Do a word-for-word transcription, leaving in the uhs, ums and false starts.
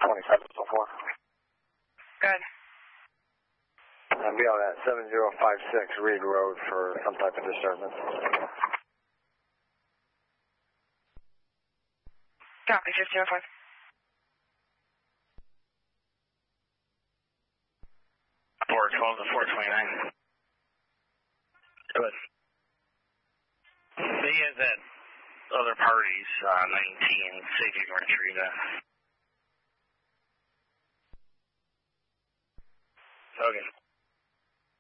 twenty-seven so far. Good. I'll be on at seven zero five six Reed Road for some type of disturbance. Copy, fifteen oh five. four twelve to four twenty-nine. Good. He has that other parties, uh, nineteen, see if you can retrieve that. Okay.